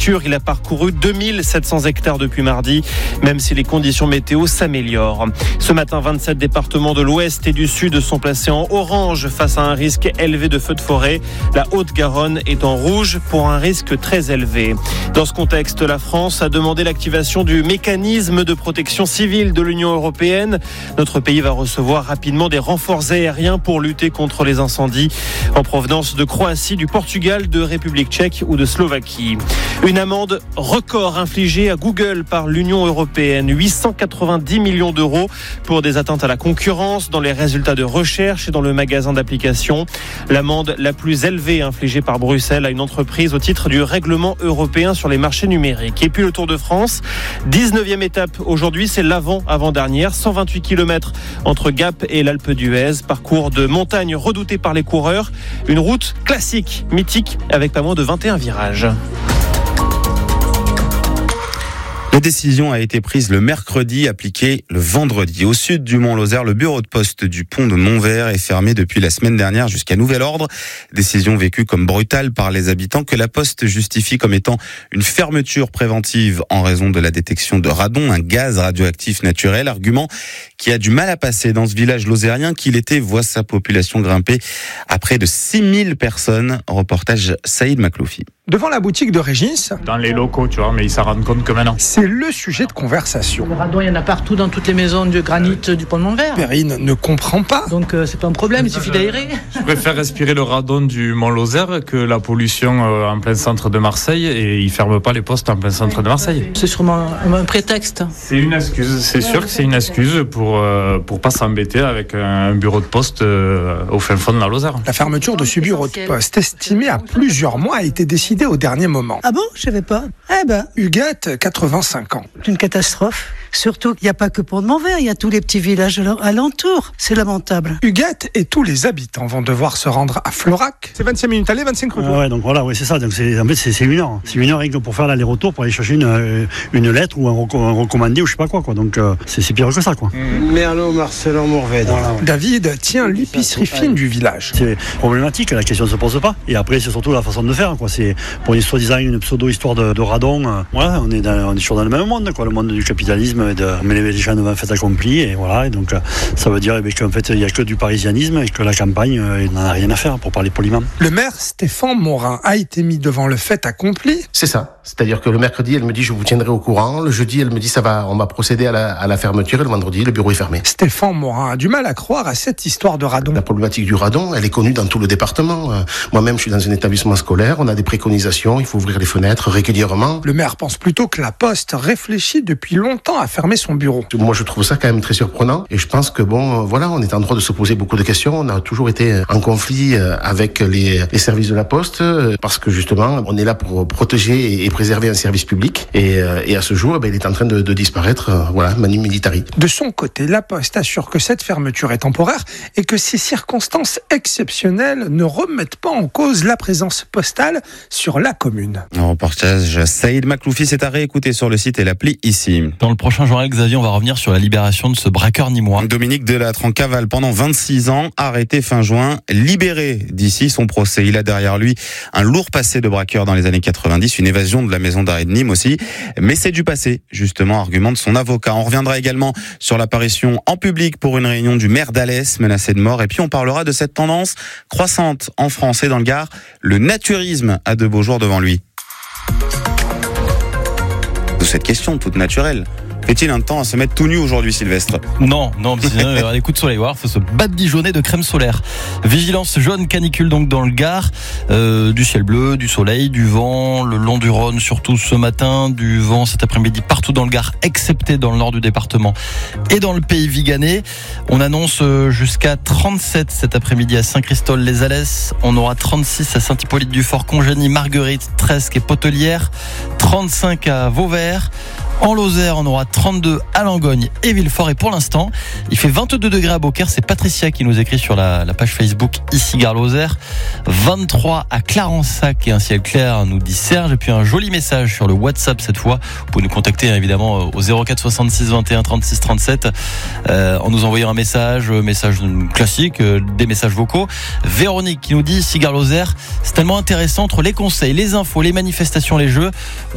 sûr, il a parcouru 2700 hectares depuis mardi, même si les conditions météo s'améliorent. Ce matin, 27 départements de l'ouest et du sud sont placés en orange face à un risque élevé de feux de forêt. La Haute-Garonne est en rouge pour un risque très élevé. Dans ce contexte, la France a demandé l'activation du mécanisme de protection civile de l'Union européenne. Notre pays va recevoir rapidement des renforts aériens pour lutter contre les incendies en provenance de Croatie, du Portugal, de République tchèque ou de Slovaquie. Une amende record infligée à Google par l'Union européenne, 890 millions d'euros pour des atteintes à la concurrence dans les résultats de recherche et dans le magasin d'applications. L'amende la plus élevée infligée par Bruxelles à une entreprise au titre du règlement européen sur les marchés numériques. Et puis le Tour de France, 19e étape aujourd'hui, c'est l'avant-dernière, 128 km entre Gap et l'Alpe d'Huez, parcours de montagne redouté par les coureurs, une route classique, mythique, avec pas moins de 21 virages. La décision a été prise le mercredi, appliquée le vendredi. Au sud du Mont-Lozère, le bureau de poste du pont de Montvert est fermé depuis la semaine dernière jusqu'à nouvel ordre. Décision vécue comme brutale par les habitants que la Poste justifie comme étant une fermeture préventive en raison de la détection de radon, un gaz radioactif naturel, argument qui a du mal à passer dans ce village lozérien qui l'été voit sa population grimper à près de 6000 personnes. Reportage Saïd Makloufi. Devant la boutique de Régis. Dans les locaux, tu vois, mais ils s'en rendent compte que maintenant. C'est le sujet de conversation. Le radon, il y en a partout dans toutes les maisons de granit du pont de Montvert. Perrine ne comprend pas. Donc c'est pas un problème, il suffit d'aérer. Je préfère respirer le radon du Mont-Lozère que la pollution en plein centre de Marseille, et ils ferment pas les postes en plein centre de Marseille. C'est sûrement un prétexte. C'est une excuse, c'est sûr que c'est une excuse pour pas s'embêter avec un bureau de poste au fin fond de la Lozère. La fermeture de ce bureau de poste, estimée à plusieurs mois, a été décidée au dernier moment. Ah bon, je savais pas. Huguette, 85 ans. C'est une catastrophe. Surtout qu'il n'y a pas que Pont de Montvert, il y a tous les petits villages alentours. C'est lamentable. Huguette et tous les habitants vont devoir se rendre à Florac. C'est 25 minutes aller, 25 retour. Donc voilà, c'est ça. Donc en fait, c'est une heure. C'est une heure rien que pour faire l'aller-retour, pour aller chercher une lettre ou un recommandé ou je sais pas quoi. Donc c'est pire que ça, quoi. Merlot, Marcelin, Mourvèdre. Voilà. David tient l'épicerie fine du village. C'est problématique, la question ne se pose pas. Et après, c'est surtout la façon de faire, quoi. C'est pour une soi-disant une pseudo-histoire de radon. Voilà, on est toujours dans le même monde, quoi. Le monde du capitalisme et de mêler les gens devant fait accompli. Et voilà, et donc ça veut dire qu'en fait, il n'y a que du parisianisme et que la campagne, il n'en a rien à faire, pour parler poliment. Le maire Stéphane Morin a été mis devant le fait accompli. C'est ça. C'est-à-dire que le mercredi, elle me dit je vous tiendrai au courant. Le jeudi, elle me dit ça va, on va procéder à la fermeture. Et le vendredi, le bureau est fermé. Stéphane Morin a du mal à croire à cette histoire de radon. La problématique du radon, elle est connue dans tout le département. Moi-même, je suis dans un établissement scolaire. On a des préconisations. Il faut ouvrir les fenêtres régulièrement. Le maire pense plutôt que la Poste réfléchit depuis longtemps à fermer son bureau. Moi, je trouve ça quand même très surprenant. Et je pense que voilà, on est en droit de se poser beaucoup de questions. On a toujours été en conflit avec les services de la Poste parce que justement, on est là pour protéger et préserver un service public. Et à ce jour, il est en train de disparaître. Voilà, manu militari. De son côté, la Poste assure que cette fermeture est temporaire et que ces circonstances exceptionnelles ne remettent pas en cause la présence postale sur la commune. Un reportage Saïd Makloufi, c'est à réécouter sur le site et l'appli ici. Dans le prochain journal, Xavier, on va revenir sur la libération de ce braqueur nîmois. Dominique Delattre en cavale pendant 26 ans, arrêté fin juin, libéré d'ici son procès. Il a derrière lui un lourd passé de braqueur dans les années 90, une évasion de la maison d'arrêt de Nîmes aussi. Mais c'est du passé, justement, argument de son avocat. On reviendra également sur l'apparition en public pour une réunion du maire d'Alès, menacé de mort. Et puis on parlera de cette tendance croissante en France et dans le Gard. Le naturisme a de beaux jours devant lui. Cette question toute naturelle. Fait-il un temps à se mettre tout nu aujourd'hui, Sylvestre ? Non, les coups de soleil, il faut se badigeonner de crème solaire. Vigilance jaune canicule donc dans le Gard, du ciel bleu, du soleil, du vent, le long du Rhône surtout ce matin, du vent cet après-midi partout dans le Gard, excepté dans le nord du département et dans le pays viganais. On annonce jusqu'à 37 cet après-midi à Saint-Christol-les-Alès, on aura 36 à Saint-Hippolyte-du-Fort, Congénie, Marguerite, Tresque et Potelière, 35 à Vauvert. En Lozère, on aura 32 à Langogne et Villefort. Et pour l'instant, il fait 22 degrés à Beaucaire. C'est Patricia qui nous écrit sur la page Facebook ici Gare Lozère. 23 à Clarensac et un ciel clair, nous dit Serge. Et puis un joli message sur le WhatsApp cette fois. Vous pouvez nous contacter évidemment au 04 66 21 36 37 en nous envoyant un message classique, des messages vocaux. Véronique qui nous dit ici Gare Lozère, c'est tellement intéressant entre les conseils, les infos, les manifestations, les jeux.